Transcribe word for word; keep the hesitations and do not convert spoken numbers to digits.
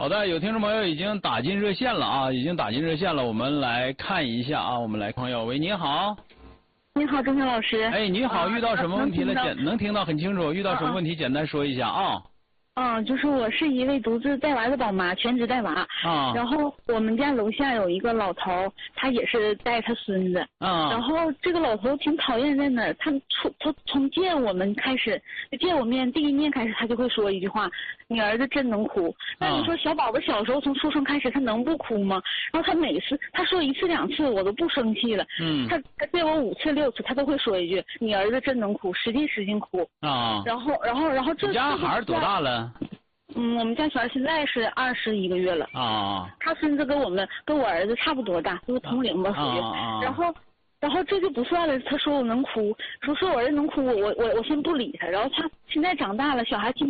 好的，有听众朋友已经打进热线了啊，已经打进热线了，我们来看一下啊，我们来朋友，喂，你好。 你好，钟晓老师。 哎，你好，遇到什么问题了？ 啊、 简能听到很清楚，遇到什么问题简单说一下啊。 嗯，就是我是一位独自带娃的宝妈，全职带娃。啊。然后我们家楼下有一个老头，他也是带他孙子。啊。然后这个老头挺讨厌在哪儿？他从他从见我们开始，见我面第一面开始，他就会说一句话：“你儿子真能哭。”那你说小宝宝小时候从出生开始，他能不哭吗？然后他每次他说一次两次，我都不生气了。嗯。他他对我五次六次，他都会说一句：“你儿子真能哭，使劲使劲哭。”啊。然后然后然后这。 你家孩儿多大了？ 嗯，我们家小孩现在是二十一个月了啊。他孙子跟我们跟我儿子差不多大，就是同龄吧属于。啊、然后，然后这就不算了。他说我能哭，说说我儿子能哭，我我我先不理他。然后他现在长大了，小孩听。